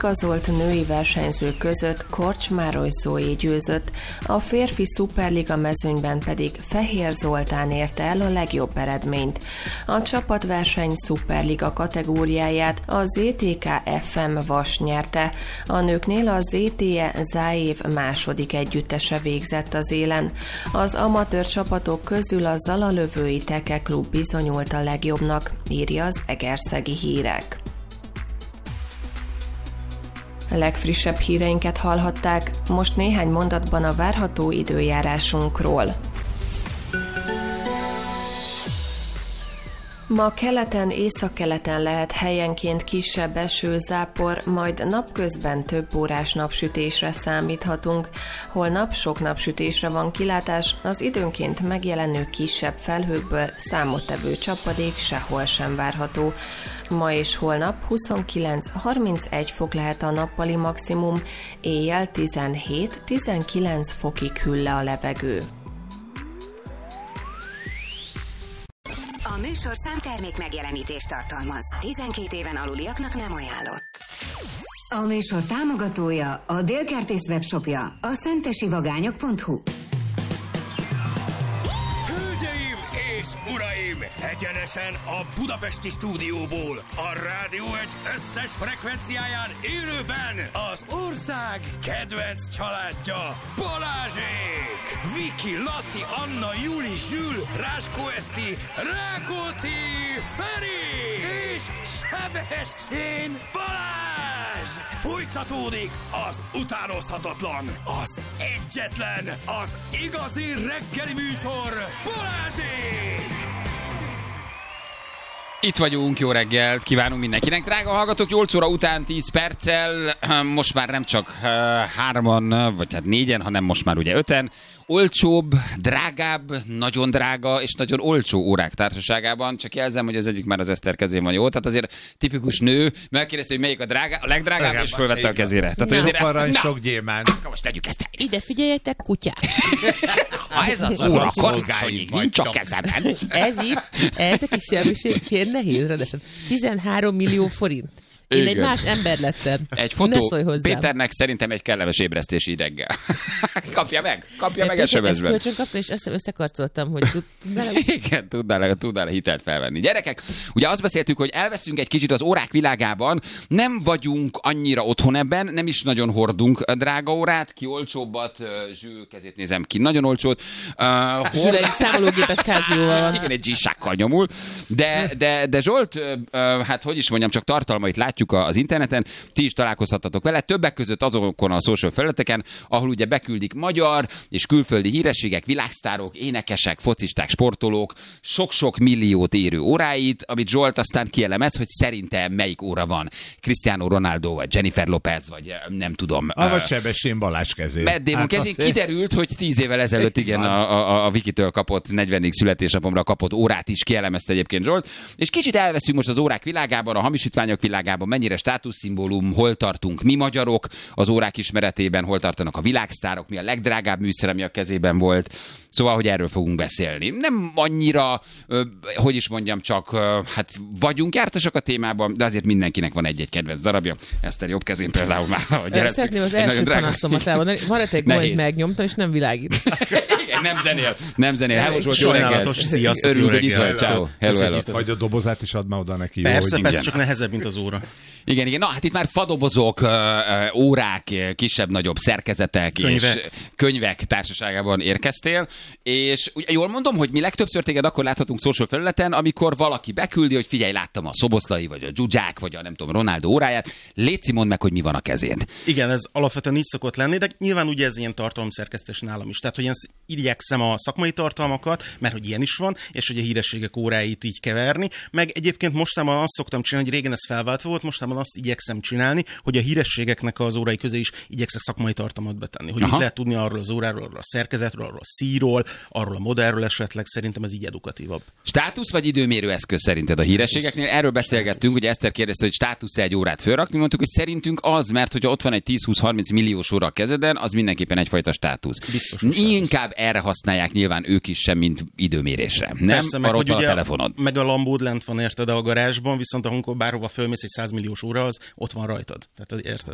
igazolt női versenyzők között Korcsmároly Zoé győzött, a férfi szuperliga mezőnyben pedig Fehér Zoltán érte el a legjobb eredményt. A csapatverseny szuperliga kategóriáját a ZTK FM Vas nyerte, a nőknél a ZTE Záév második együttese végzett az élen. Az amatőr csapatok közül a Zalalövői Teke Klub bizonyult a legjobbnak, írja az Egerszegi Hírek. Legfrissebb híreinket hallhatták, most néhány mondatban a várható időjárásunkról. Ma keleten, északkeleten lehet helyenként kisebb eső, zápor, majd napközben több órás napsütésre számíthatunk. Holnap sok napsütésre van kilátás, az időnként megjelenő kisebb felhőkből számottevő csapadék sehol sem várható. Ma és holnap 29-31 fok lehet a nappali maximum, éjjel 17-19 fokig hűl le a levegő. A műsorszám termék megjelenítést tartalmaz. 12 éven aluliaknak nem ajánlott. A műsor támogatója, a Dél-Kertész webshopja, a szentesivagányok.hu. Hölgyeim és uraim! Egyenesen a budapesti stúdióból, a Rádió 1 összes frekvenciáján élőben az ország kedvenc családja, Balázsék! Viki, Laci, Anna, Juli, Zsül, Ráskó Eszti, Rákóczi, Feri és Sebestyén Balázs! Folytatódik az utánozhatatlan, az egyetlen, az igazi reggeli műsor, Balázsék! Itt vagyunk, jó reggelt kívánunk mindenkinek. Drága hallgatók, 8 óra után 10 perccel, most már nem csak 3-an, vagy hát 4-en, hanem most már ugye 5-en. Olcsóbb, drágább, nagyon drága és nagyon olcsó órák társaságában. Csak jelzem, hogy az egyik már az Eszter kezén van, jó? Tehát azért tipikus nő megkérdezte, hogy melyik a legdrágább, és fölvette a kezére. Tehát sok arany, sok gyémánt. Akkor most tegyük ezt el. Ide figyeljetek, kutyák! Ha ez az óra, akkor nincs a kezemben. Ez a kis semmiség nehéz, rendesen. 13 millió forint. Én egy más ember lettem. Egy fotó Péternek szerintem egy kellemes ébresztési ideggel. Kapja meg SMS-ben. Ezt kölcsön kapta, és összekarcoltam, hogy tud bele. Igen, tudnál hitelt felvenni. Gyerekek, ugye azt beszéltük, hogy elveszünk egy kicsit az órák világában, nem vagyunk annyira otthon ebben, nem is nagyon hordunk drága órát, ki olcsóbbat, Zsül kezét nézem ki, nagyon olcsót. Zsül egy számológépes kázióval van. Igen, egy G-sákkal nyomul. De Zsolt, hát hogy is mondjam, csak tartalmait látjuk az interneten, ti is találkozhattatok vele, többek között azokon a social felületeken, ahol ugye beküldik magyar és külföldi hírességek, világsztárok, énekesek, focisták, sportolók, sok-sok milliót érő óráit, amit Zsolt aztán kielemez, hogy szerintem melyik óra van. Cristiano Ronaldo, vagy Jennifer Lopez, vagy nem tudom. Vagy Sebestyén Balázs kezén. Matt Damon kezén. Kiderült, hogy 10 évvel ezelőtt igen a Vikitől kapott 40. születésnapomra kapott órát is kielemezte egyébként Zsolt. És kicsit elveszünk most az órák világában, a hamisítványok világában, mennyire státuszszimbólum, hol tartunk mi magyarok az órák ismeretében, hol tartanak a világsztárok, mi a legdrágább műszer, ami a kezében volt. Szóval, hogy erről fogunk beszélni. Nem annyira, hogy is mondjam, csak hát vagyunk jártasak a témában, de azért mindenkinek van egy-egy kedvenc darabja. Eszter jobb kezén például már, hogy szeretném az első panaszomat elmondani. Van egy golyt megnyomtam, és nem világít. Igen, nem zenél. Hello, Zsolt, jó reggelt. Sziasztok, örülünk, hogy itt vagy. Ciao. Hello. Majd a dobozát is add már oda neki. Persze, csak nehezebb, mint az óra. Igen. Na, hát itt már fadobozok, órák, kisebb-nagyobb szerkezetek és könyvek társaságában érkeztél, és jól mondom, hogy mi legtöbbször téged akkor láthatunk social felületen, amikor valaki beküldi, hogy figyelj, láttam a Szoboszlai, vagy a Zsuzsák, vagy a nem tudom, Ronaldo óráját, léci, mondd meg, hogy mi van a kezén. Igen, ez alapvetően így szokott lenni, de nyilván ugye ez ilyen tartalomszerkesztés nálam is. Tehát, hogy én igyekszem a szakmai tartalmakat, mert hogy ilyen is van, és hogy a hírességek óráit így keverni, meg egyébként mostában azt szoktam csinálni, hogy régen ez felváltva volt, mostában azt igyekszem csinálni, hogy a hírességeknek az órai közé is igyekszek szakmai tartalmat betenni. Hogy mit lehet tudni arról az óráról, arról a szerkezetről, arról a szíról, arról a modellről esetleg, szerintem ez így edukatívabb. Státusz vagy időmérő eszköz szerinted a hírességeknél? Erről beszélgettünk, hogy Eszter kérdezte, hogy státusz egy órát fölrakni, mondtuk, hogy szerintünk az, mert hogyha ott van egy 10-20-30 milliós óra a kezeden, az mindenképpen egyfajta státusz. Biztos. Inkább erre használják nyilván ők is sem, mint időmérésre. Nem? Persze, meg, hogy a ugye telefonod. Meg a lambód lent van, érted, a garázsban, viszont amikor bárhova fölmész egy 100 milliós óra, az ott van rajtad. Tehát érted?